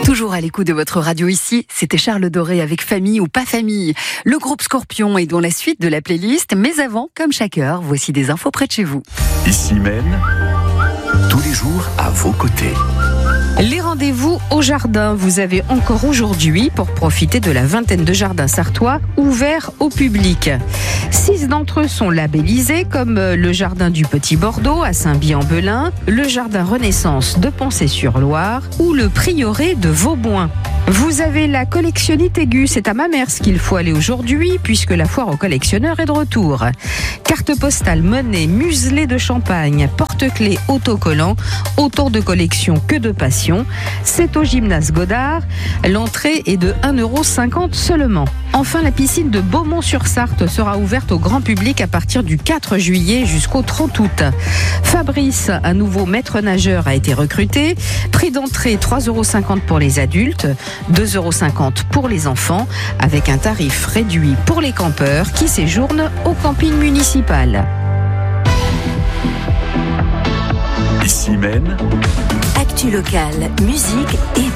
Toujours à l'écoute de votre radio ici, c'était Charles Doré avec Famille ou pas famille. Le groupe Scorpion est dans la suite de la playlist, mais avant, comme chaque heure, voici des infos près de chez vous. Ici même, tous les jours à vos côtés. Les rendez-vous au jardin, vous avez encore aujourd'hui pour profiter de la vingtaine de jardins sartois ouverts au public. 6 d'entre eux sont labellisés comme le jardin du Petit Bordeaux à Saint-By-en-Belin, le jardin Renaissance de Poncé-sur-Loire ou le prieuré de Vauboin. Vous avez la collectionnite aiguë, c'est à Mamers qu'il faut aller aujourd'hui puisque la foire aux collectionneurs est de retour. Carte postale, monnaie, muselé de champagne, porte-clés, autocollants, autant de collections que de passion. C'est au gymnase Godard. L'entrée est de 1,50 € seulement. Enfin, la piscine de Beaumont-sur-Sarthe sera ouverte au grand public à partir du 4 juillet jusqu'au 30 août. Fabrice, un nouveau maître nageur, a été recruté. Prix d'entrée 3,50 € pour les adultes, 2,50 € pour les enfants, avec un tarif réduit pour les campeurs qui séjournent au camping municipal. Ici même, Actu locale, musique et